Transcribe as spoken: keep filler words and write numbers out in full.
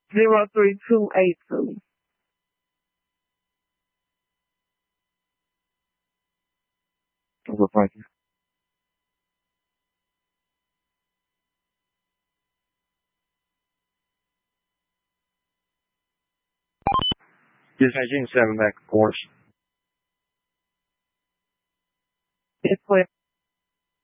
zero three two eight two. Well, thank you. Yes, I seven back, of course. It's clear.